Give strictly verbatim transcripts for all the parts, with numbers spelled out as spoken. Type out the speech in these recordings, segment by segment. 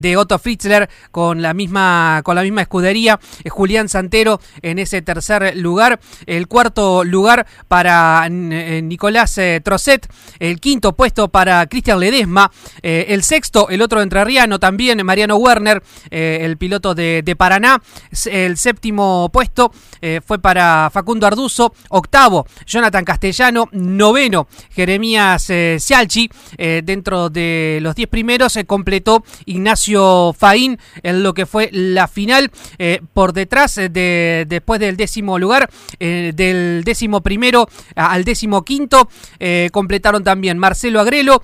de Otto Fritzler con la misma con la misma escudería, eh, Julián Santero en ese tercer lugar, el cuarto lugar para eh, Nicolás eh, Trosset, el quinto puesto para Cristian Ledesma, eh, el sexto, el otro entrerriano también, Mariano Werner, eh, el piloto de, de Paraná, el séptimo puesto eh, fue para Facundo Arduzo, octavo, Jonathan Castellano, noveno, Jeremías eh, Cialchi, eh, dentro de los diez primeros se eh, completó Ignacio Faín en lo que fue la final, eh, por detrás de después del décimo lugar, eh, del décimo primero al décimo quinto, eh, completaron también Marcelo Agrelo,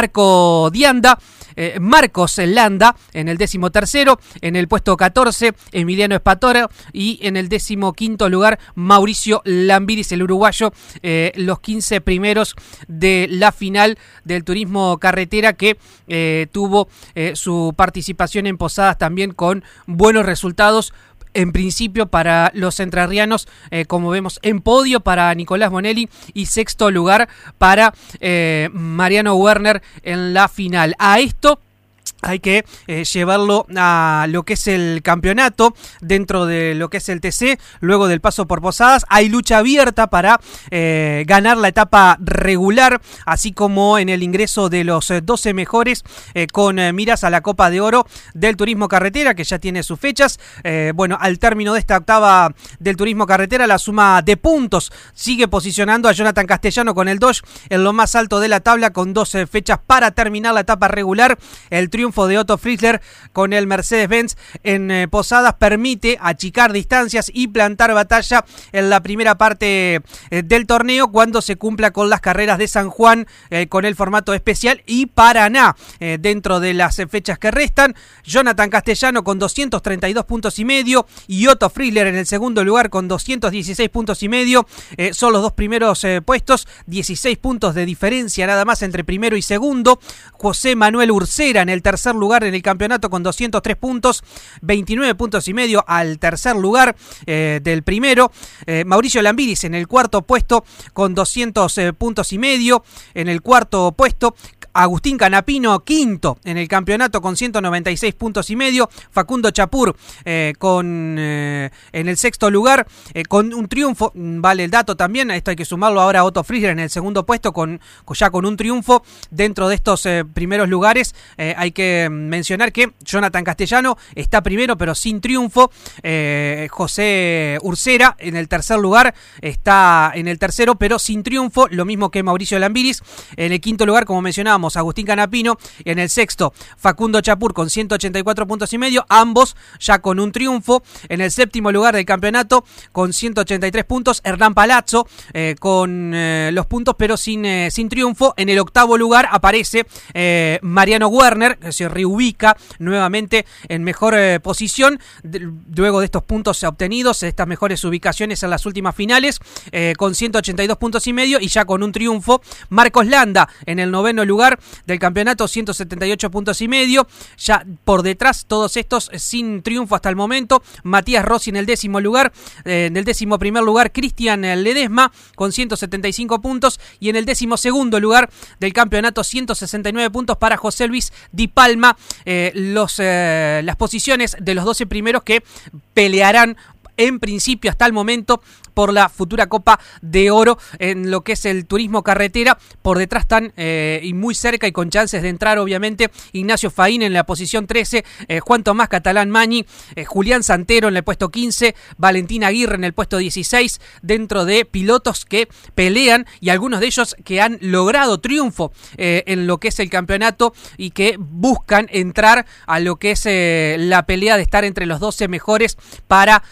Marco Dianda, eh, Marcos Landa en el décimo tercero, en el puesto catorce Emiliano Espatoro y en el décimo quinto lugar Mauricio Lambiris, el uruguayo, eh, los quince primeros de la final del turismo carretera que eh, tuvo eh, su participación en Posadas también con buenos resultados. En principio para los entrerrianos, eh, como vemos en podio para Nicolás Bonelli y sexto lugar para eh, Mariano Werner en la final. A esto hay que eh, llevarlo a lo que es el campeonato dentro de lo que es el T C, luego del paso por Posadas. Hay lucha abierta para eh, ganar la etapa regular, así como en el ingreso de los doce mejores eh, con eh, miras a la Copa de Oro del Turismo Carretera, que ya tiene sus fechas. Eh, bueno, al término de esta octava del Turismo Carretera, la suma de puntos sigue posicionando a Jonathan Castellano con el Dodge en lo más alto de la tabla con doce fechas para terminar la etapa regular. El triunfo de Otto Fritzler con el Mercedes-Benz en eh, Posadas permite achicar distancias y plantar batalla en la primera parte eh, del torneo cuando se cumpla con las carreras de San Juan eh, con el formato especial y Paraná eh, dentro de las eh, fechas que restan. Jonathan Castellano con doscientos treinta y dos puntos y medio y Otto Fritzler en el segundo lugar con doscientos dieciséis puntos y medio. Eh, son los dos primeros eh, puestos, dieciséis puntos de diferencia nada más entre primero y segundo. José Manuel Ursera en el tercer lugar en el campeonato con doscientos tres puntos, veintinueve puntos y medio al tercer lugar eh, del primero. eh, Mauricio Lambiris en el cuarto puesto con doscientos eh, puntos y medio en el cuarto puesto. Agustín Canapino quinto en el campeonato con ciento noventa y seis puntos y medio. Facundo Chapur eh, con eh, en el sexto lugar eh, con un triunfo, vale el dato también, esto hay que sumarlo ahora a Otto Fritzler en el segundo puesto con, con ya con un triunfo dentro de estos eh, primeros lugares. Eh, hay que mencionar que Jonathan Castellano está primero pero sin triunfo. eh, José Ursera en el tercer lugar está en el tercero pero sin triunfo, lo mismo que Mauricio Lambiris. En el quinto lugar, como mencionábamos, Agustín Canapino, en el sexto Facundo Chapur con ciento ochenta y cuatro puntos y medio, ambos ya con un triunfo. En el séptimo lugar del campeonato con ciento ochenta y tres puntos, Hernán Palazzo eh, con eh, los puntos pero sin, eh, sin triunfo. En el octavo lugar aparece eh, Mariano Werner, que se reubica nuevamente en mejor eh, posición de, luego de estos puntos obtenidos, estas mejores ubicaciones en las últimas finales, eh, con ciento ochenta y dos puntos y medio y ya con un triunfo. Marcos Landa en el noveno lugar del campeonato, ciento setenta y ocho puntos y medio, ya por detrás todos estos sin triunfo hasta el momento. Matías Rossi en el décimo lugar, eh, en el décimo primer lugar Cristian Ledesma con ciento setenta y cinco puntos y en el décimo segundo lugar del campeonato ciento sesenta y nueve puntos para José Luis Di Palma. eh, los, eh, las posiciones de los doce primeros que pelearán en principio hasta el momento por la futura Copa de Oro en lo que es el turismo carretera. Por detrás están eh, y muy cerca y con chances de entrar obviamente Ignacio Faín en la posición trece, eh, Juan Tomás Catalán Mañi, eh, Julián Santero en el puesto quince, Valentín Aguirre en el puesto dieciséis, dentro de pilotos que pelean y algunos de ellos que han logrado triunfo eh, en lo que es el campeonato y que buscan entrar a lo que es eh, la pelea de estar entre los doce mejores para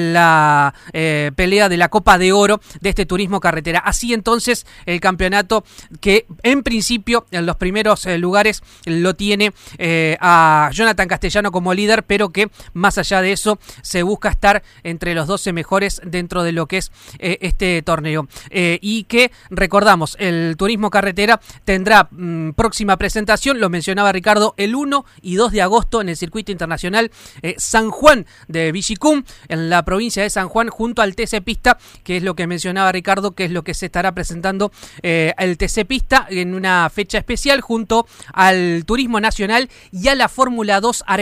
la eh, pelea de de la Copa de Oro de este turismo carretera. Así entonces el campeonato que en principio en los primeros eh, lugares lo tiene eh, a Jonathan Castellano como líder, pero que más allá de eso se busca estar entre los doce mejores dentro de lo que es eh, este torneo. Eh, y que recordamos, el turismo carretera tendrá mmm, próxima presentación, lo mencionaba Ricardo, el uno y dos de agosto en el circuito internacional eh, San Juan de Villicum, en la provincia provincia de San Juan junto al T C Pista, que es lo que mencionaba Ricardo, que es lo que se estará presentando eh, el T C Pista en una fecha especial junto al Turismo Nacional y a la Fórmula dos Argentina.